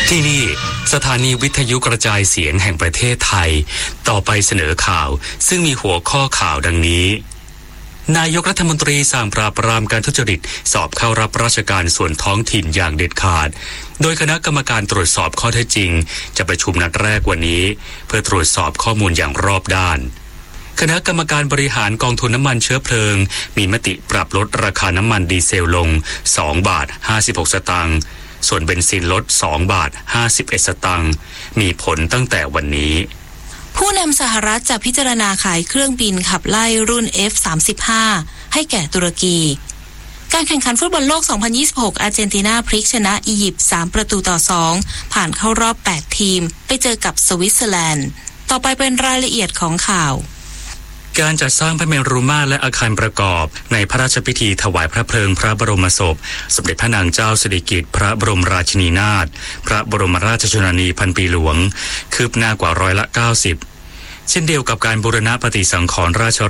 ที่นี่สถานีวิทยุกระจายเสียงแห่งประเทศไทยต่อไปเสนอข่าวซึ่งมีหัวข้อข่าวดังนี้นายกรัฐมนตรีสั่งปราบปรามการทุจริตสอบเข้ารับราชการส่วนท้องถิ่นอย่างเด็ดขาดโดยคณะกรรมการตรวจสอบข้อเท็จจริงจะประชุมนัดแรกวันนี้เพื่อตรวจสอบข้อมูลอย่างรอบด้านคณะกรรมการบริหารกองทุนน้ำมันเชื้อเพลิงมีมติปรับลดราคาน้ำมันดีเซลลง2 บาท 56 สตางค์ส่วนเบนซินลด2 บาท 51 สตางค์มีผลตั้งแต่วันนี้ผู้นำสหรัฐจะพิจารณาขายเครื่องบินขับไล่รุ่น F-35 ให้แก่ตุรกีการแข่งขันฟุตบอลโลก 2026 อาร์เจนตินาพลิกชนะอียิปต์3-2ผ่านเข้ารอบ 8 ทีมไปเจอกับสวิตเซอร์แลนด์ต่อไปเป็นรายละเอียดของข่าวการจัดสร้างพระเมรุมาตรและอาคารประกอบในพระราชพิธีถวายพระเพลิงพระบรมศพสมเด็จพระนางเจ้าสิริกิติ์พระบรมราชินีนาถพระบรมราชชนนีพันปีหลวงคืบหน้ากว่า90%เช่นเดียวกับการบูรณะปฏิสังขรณ์ราช